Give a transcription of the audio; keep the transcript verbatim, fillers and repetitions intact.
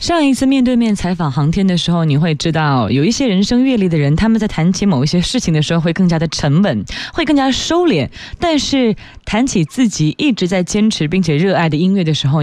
上一次面对面采访航天的时候，你会知道有一些人生阅历的人，他们在谈起某一些事情的时候会更加的沉稳，会更加收敛，但是谈起自己一直在坚持并且热爱的音乐的时候，